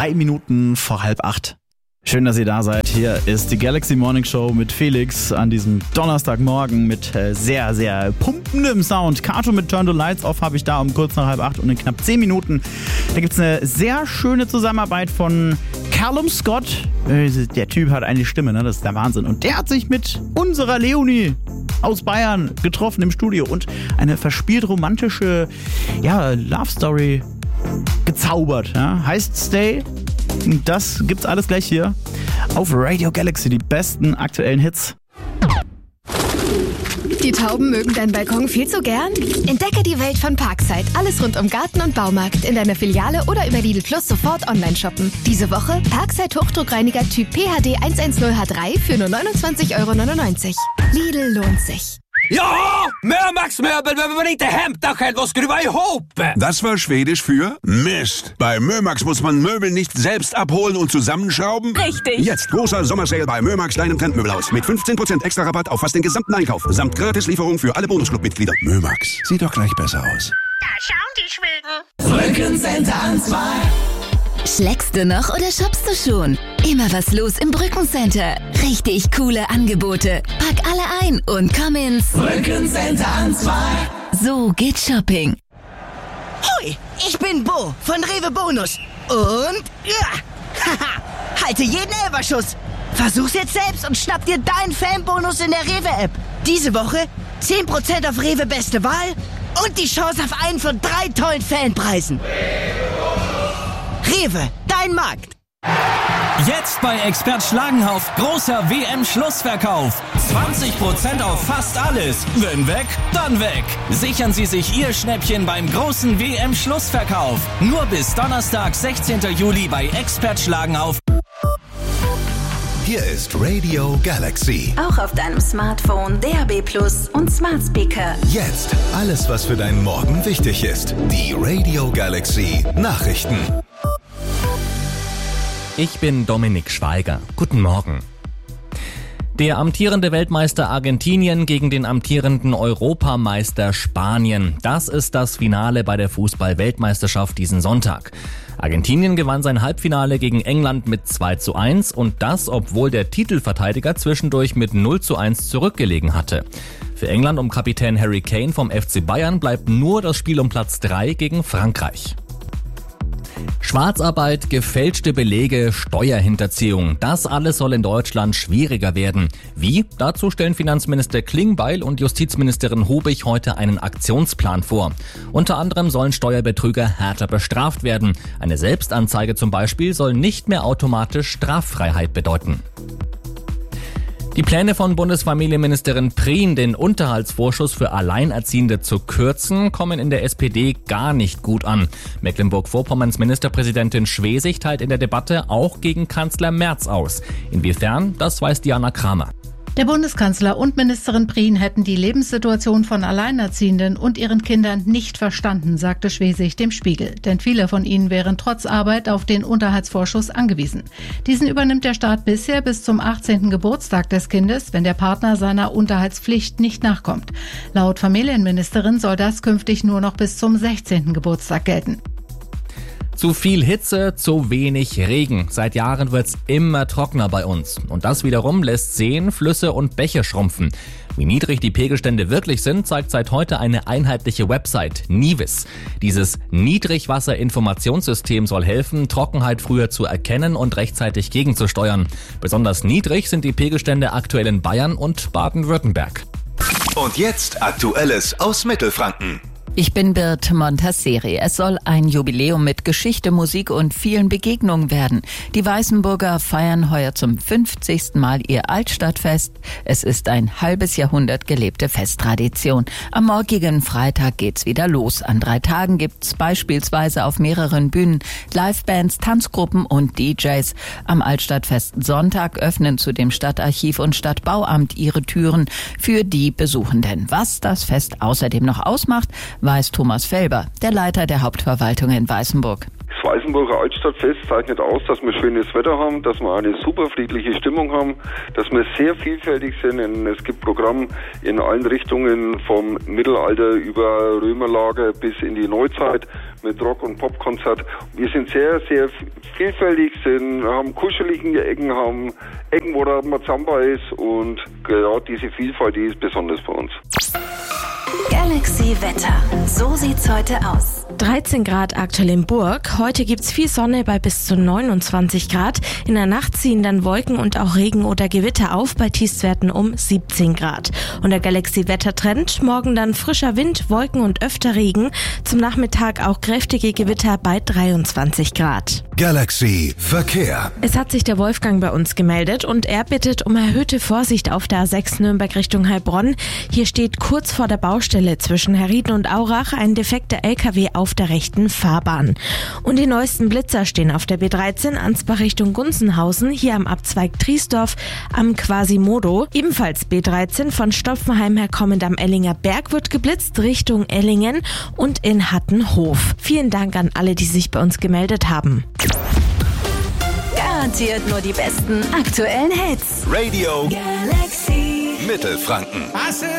3 Minuten vor 7:30. Schön, dass ihr da seid. Hier ist die Galaxy Morning Show mit Felix an diesem Donnerstagmorgen mit sehr, sehr pumpendem Sound. Kato mit Turn the Lights Off habe ich da um kurz nach 7:30 und in knapp 10 Minuten. Da gibt es eine sehr schöne Zusammenarbeit von Callum Scott. Der Typ hat eine Stimme, ne? Das ist der Wahnsinn. Und der hat sich mit unserer Leonie aus Bayern getroffen im Studio und eine verspielt romantische Love Story gezaubert. Ja? Heißt Stay. Das gibt's alles gleich hier auf Radio Galaxy, die besten aktuellen Hits. Die Tauben mögen deinen Balkon viel zu gern? Entdecke die Welt von Parkside. Alles rund um Garten und Baumarkt in deiner Filiale oder über Lidl Plus sofort online shoppen. Diese Woche Parkside Hochdruckreiniger Typ PHD 110H3 für nur 29,99 €. Lidl lohnt sich. Ja, Mömax-Möbel behöver man inte hämta själv och skruva ihop. Das war Schwedisch für Mist. Bei Mömax muss man Möbel nicht selbst abholen und zusammenschrauben. Richtig. Jetzt großer Sommersale bei Mömax, deinem Trendmöbelhaus. Mit 15% extra Rabatt auf fast den gesamten Einkauf. Samt Gratislieferung für alle Bonusclub-Mitglieder. Mömax, sieht doch gleich besser aus. Da schauen die Schweden. Brückencenter an 2. Schlägst du noch oder shoppst du schon? Immer was los im Brückencenter. Richtig coole Angebote. Pack alle ein und komm ins Brückencenter an 2. So geht Shopping. Hoi, ich bin Bo von Rewe Bonus. Und halte jeden Elferschuss. Versuch's jetzt selbst und schnapp dir deinen Fanbonus in der Rewe-App. Diese Woche 10% auf Rewe Beste Wahl und die Chance auf einen von 3 tollen Fanpreisen. Rewe, dein Markt. Jetzt bei Expert Schlagenhauf großer WM-Schlussverkauf. 20% auf fast alles. Wenn weg, dann weg. Sichern Sie sich Ihr Schnäppchen beim großen WM-Schlussverkauf. Nur bis Donnerstag, 16. Juli bei Expert Schlagenhauf. Hier ist Radio Galaxy. Auch auf deinem Smartphone, DAB+ und Smart Speaker. Jetzt alles, was für deinen Morgen wichtig ist. Die Radio Galaxy Nachrichten. Ich bin Dominik Schweiger. Guten Morgen. Der amtierende Weltmeister Argentinien gegen den amtierenden Europameister Spanien. Das ist das Finale bei der Fußball-Weltmeisterschaft diesen Sonntag. Argentinien gewann sein Halbfinale gegen England mit 2:1 und das, obwohl der Titelverteidiger zwischendurch mit 0:1 zurückgelegen hatte. Für England um Kapitän Harry Kane vom FC Bayern bleibt nur das Spiel um Platz 3 gegen Frankreich. Schwarzarbeit, gefälschte Belege, Steuerhinterziehung. Das alles soll in Deutschland schwieriger werden. Wie? Dazu stellen Finanzminister Klingbeil und Justizministerin Hobig heute einen Aktionsplan vor. Unter anderem sollen Steuerbetrüger härter bestraft werden. Eine Selbstanzeige zum Beispiel soll nicht mehr automatisch Straffreiheit bedeuten. Die Pläne von Bundesfamilienministerin Prien, den Unterhaltsvorschuss für Alleinerziehende zu kürzen, kommen in der SPD gar nicht gut an. Mecklenburg-Vorpommerns Ministerpräsidentin Schwesig teilt in der Debatte auch gegen Kanzler Merz aus. Inwiefern, das weiß Diana Kramer. Der Bundeskanzler und Ministerin Prien hätten die Lebenssituation von Alleinerziehenden und ihren Kindern nicht verstanden, sagte Schwesig dem Spiegel. Denn viele von ihnen wären trotz Arbeit auf den Unterhaltsvorschuss angewiesen. Diesen übernimmt der Staat bisher bis zum 18. Geburtstag des Kindes, wenn der Partner seiner Unterhaltspflicht nicht nachkommt. Laut Familienministerin soll das künftig nur noch bis zum 16. Geburtstag gelten. Zu viel Hitze, zu wenig Regen. Seit Jahren wird's immer trockener bei uns. Und das wiederum lässt Seen, Flüsse und Bäche schrumpfen. Wie niedrig die Pegelstände wirklich sind, zeigt seit heute eine einheitliche Website, Nivis. Dieses Niedrigwasserinformationssystem soll helfen, Trockenheit früher zu erkennen und rechtzeitig gegenzusteuern. Besonders niedrig sind die Pegelstände aktuell in Bayern und Baden-Württemberg. Und jetzt Aktuelles aus Mittelfranken. Ich bin Birte Montasseri. Es soll ein Jubiläum mit Geschichte, Musik und vielen Begegnungen werden. Die Weißenburger feiern heuer zum 50. Mal ihr Altstadtfest. Es ist ein halbes Jahrhundert gelebte Festtradition. Am morgigen Freitag geht's wieder los. An 3 Tagen gibt's beispielsweise auf mehreren Bühnen Livebands, Tanzgruppen und DJs. Am Altstadtfest Sonntag öffnen zudem Stadtarchiv und Stadtbauamt ihre Türen für die Besuchenden. Was das Fest außerdem noch ausmacht, weiß Thomas Felber, der Leiter der Hauptverwaltung in Weißenburg. Weißenburger Altstadtfest zeichnet aus, dass wir schönes Wetter haben, dass wir eine super friedliche Stimmung haben, dass wir sehr vielfältig sind. Es gibt Programme in allen Richtungen, vom Mittelalter über Römerlager bis in die Neuzeit mit Rock- und Popkonzert. Wir sind sehr, sehr vielfältig, haben kuschelige Ecken, haben Ecken, wo da Mazamba ist, und gerade diese Vielfalt, die ist besonders bei uns. Galaxy Wetter. So sieht's heute aus. 13 Grad aktuell in Burg. Heute gibt's viel Sonne bei bis zu 29 Grad. In der Nacht ziehen dann Wolken und auch Regen oder Gewitter auf bei Tiefstwerten um 17 Grad. Und der Galaxy Wettertrend. Morgen dann frischer Wind, Wolken und öfter Regen. Zum Nachmittag auch kräftige Gewitter bei 23 Grad. Galaxy Verkehr. Es hat sich der Wolfgang bei uns gemeldet und er bittet um erhöhte Vorsicht auf der A6 Nürnberg Richtung Heilbronn. Hier steht kurz vor der Baustelle zwischen Herrieden und Aurach ein defekter LKW auf der rechten Fahrbahn. Und die neuesten Blitzer stehen auf der B13 Ansbach Richtung Gunzenhausen, hier am Abzweig Triesdorf am Quasimodo. Ebenfalls B13 von Stopfenheim her kommend am Ellinger Berg wird geblitzt Richtung Ellingen und in Hattenhof. Vielen Dank an alle, die sich bei uns gemeldet haben. Garantiert nur die besten aktuellen Hits. Radio Galaxy Mittelfranken.